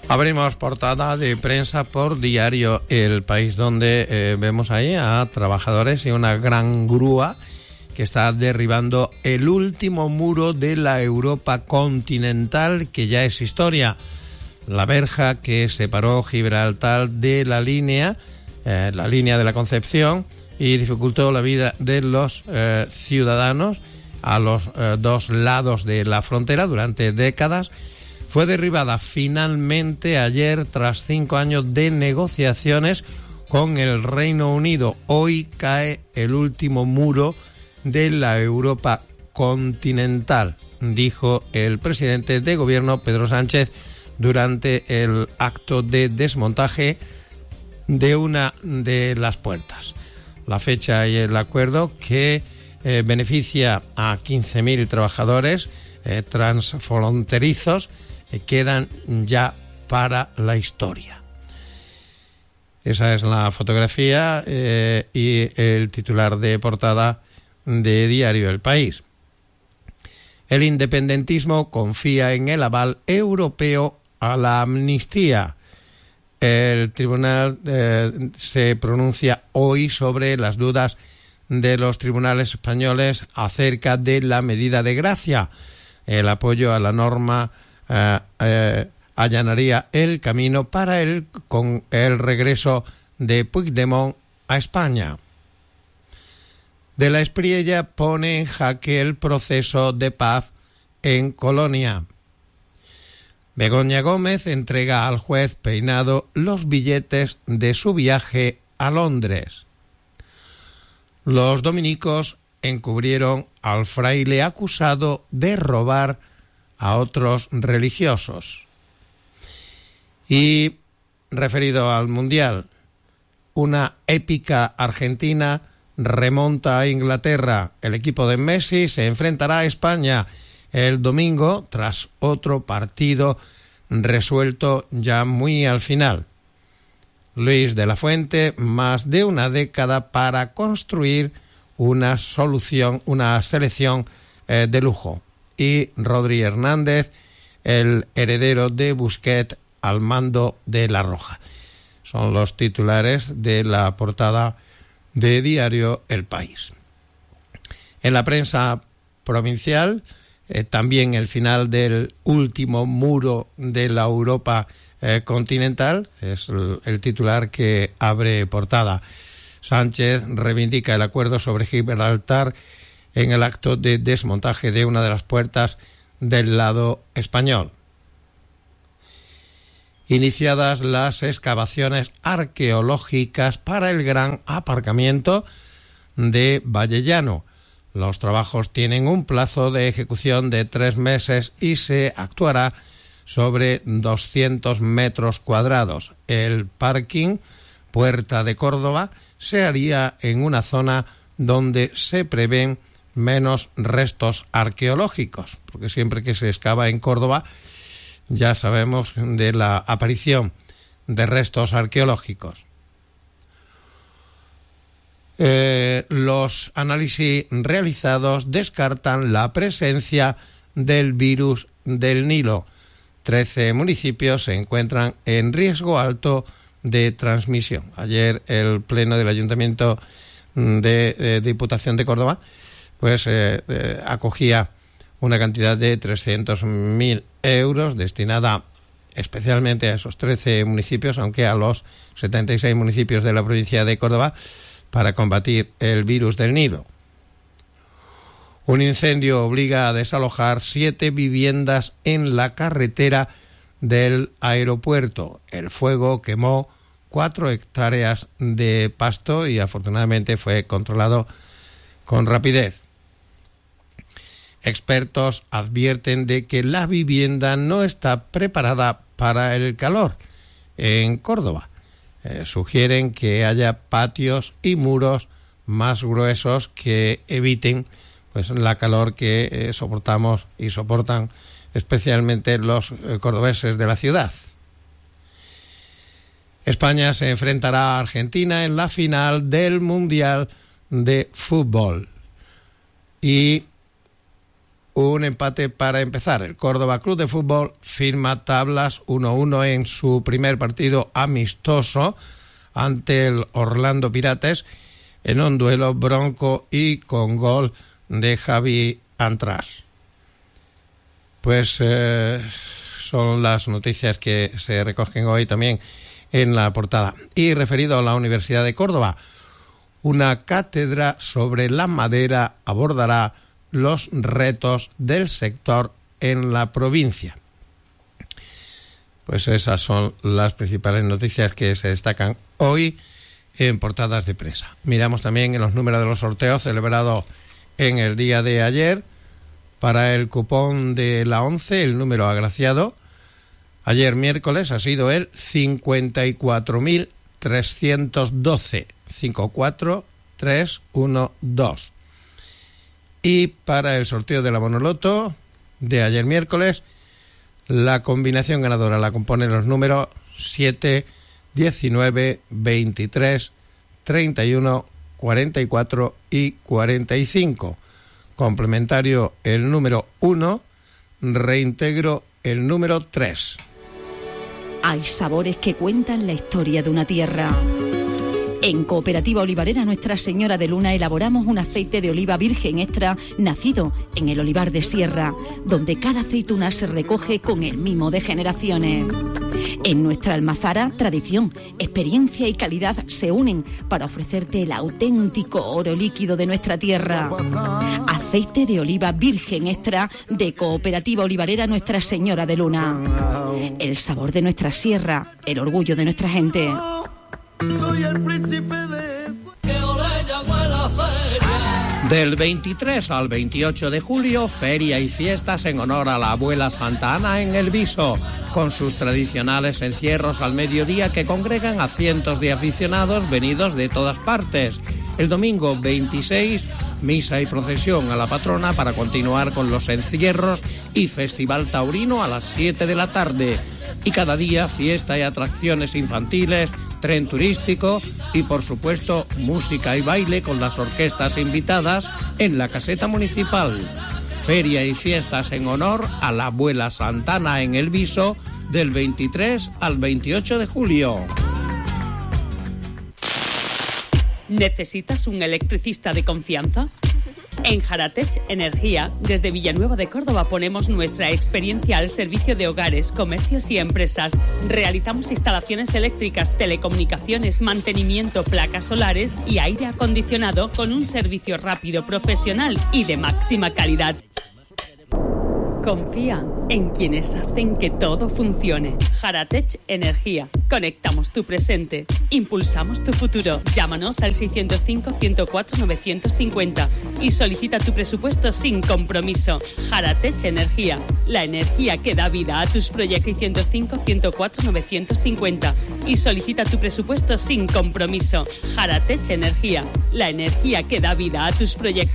Abrimos portada de prensa por Diario El País, donde vemos ahí a trabajadores y una gran grúa que está derribando el último muro de la Europa continental, que ya es historia. La verja que separó Gibraltar de la línea de la Concepción, y dificultó la vida de los ciudadanos a los dos lados de la frontera durante décadas, fue derribada finalmente ayer tras 5 años de negociaciones con el Reino Unido. Hoy cae el último muro de la Europa continental, dijo el presidente de gobierno Pedro Sánchez durante el acto de desmontaje de una de las puertas. La fecha y el acuerdo, que beneficia a 15.000 trabajadores transfronterizos, quedan ya para la historia. Esa es la fotografía y el titular de portada de Diario El País. El independentismo confía en el aval europeo a la amnistía. El tribunal se pronuncia hoy sobre las dudas de los tribunales españoles acerca de la medida de gracia. El apoyo a la norma allanaría el camino para con el regreso de Puigdemont a España. De la Espriella pone en jaque el proceso de paz en Colonia. Begoña Gómez entrega al juez Peinado los billetes de su viaje a Londres. Los dominicos encubrieron al fraile acusado de robar a otros religiosos. Y referido al Mundial, una épica Argentina remonta a Inglaterra. El equipo de Messi se enfrentará a España el domingo tras otro partido resuelto ya muy al final. Luis de la Fuente, más de una década para construir una selección de lujo. Y Rodri Hernández, el heredero de Busquets, al mando de La Roja. Son los titulares de la portada de Diario El País. En la prensa provincial, también el final del último muro de la Europa continental, es el titular que abre portada. Sánchez reivindica el acuerdo sobre Gibraltar en el acto de desmontaje de una de las puertas del lado español. Iniciadas las excavaciones arqueológicas para el gran aparcamiento de Vallellano. Los trabajos tienen un plazo de ejecución de 3 meses y se actuará sobre 200 metros cuadrados. El parking Puerta de Córdoba se haría en una zona donde se prevén menos restos arqueológicos, porque siempre que se excava en Córdoba ya sabemos de la aparición de restos arqueológicos. Los análisis realizados descartan la presencia del virus del Nilo. 13 municipios se encuentran en riesgo alto de transmisión. Ayer el Pleno del Ayuntamiento de Diputación de Córdoba acogía una cantidad de 300.000 euros destinada especialmente a esos 13 municipios, aunque a los 76 municipios de la provincia de Córdoba, para combatir el virus del Nilo. Un incendio obliga a desalojar 7 viviendas en la carretera del aeropuerto. El fuego quemó 4 hectáreas de pasto y afortunadamente fue controlado con rapidez. Expertos advierten de que la vivienda no está preparada para el calor en Córdoba. Sugieren que haya patios y muros más gruesos que eviten la calor que soportamos y soportan especialmente los cordobeses de la ciudad. España se enfrentará a Argentina en la final del Mundial de Fútbol. Y un empate para empezar. El Córdoba Club de Fútbol firma tablas 1-1 en su primer partido amistoso ante el Orlando Pirates en un duelo bronco y con gol de Javi Antras. Pues son las noticias que se recogen hoy también en la portada. Y referido a la Universidad de Córdoba, una cátedra sobre la madera abordará los retos del sector en la provincia. Pues esas son las principales noticias que se destacan hoy en portadas de prensa. Miramos también en los números de los sorteos celebrados en el día de ayer. Para el cupón de la 11, el número agraciado ayer miércoles ha sido el 54.312, 54312. Y para el sorteo de la Bonoloto de ayer miércoles, la combinación ganadora la componen los números 7, 19, 23, 31, 44 y 45. Complementario el número 1, reintegro el número 3. Hay sabores que cuentan la historia de una tierra. En Cooperativa Olivarera Nuestra Señora de Luna elaboramos un aceite de oliva virgen extra nacido en el olivar de Sierra, donde cada aceituna se recoge con el mimo de generaciones. En nuestra almazara, tradición, experiencia y calidad se unen para ofrecerte el auténtico oro líquido de nuestra tierra. Aceite de oliva virgen extra de Cooperativa Olivarera Nuestra Señora de Luna. El sabor de nuestra sierra, el orgullo de nuestra gente. Soy el príncipe de... Del 23 al 28 de julio, feria y fiestas en honor a la abuela Santa Ana en El Viso, con sus tradicionales encierros al mediodía que congregan a cientos de aficionados venidos de todas partes. El domingo 26, misa y procesión a la patrona para continuar con los encierros y festival taurino a las 7 de la tarde. Y cada día fiesta y atracciones infantiles, tren turístico y, por supuesto, música y baile con las orquestas invitadas en la caseta municipal. Feria y fiestas en honor a la abuela Santa Ana en El Viso del 23 al 28 de julio. ¿Necesitas un electricista de confianza? En Jaratech Energía, desde Villanueva de Córdoba, ponemos nuestra experiencia al servicio de hogares, comercios y empresas. Realizamos instalaciones eléctricas, telecomunicaciones, mantenimiento, placas solares y aire acondicionado con un servicio rápido, profesional y de máxima calidad. Confía en quienes hacen que todo funcione. Jaratech Energía. Conectamos tu presente. Impulsamos tu futuro. Llámanos al 605-104-950 y solicita tu presupuesto sin compromiso. Jaratech Energía. La energía que da vida a tus proyectos. 605-104-950 y solicita tu presupuesto sin compromiso. Jaratech Energía. La energía que da vida a tus proyectos.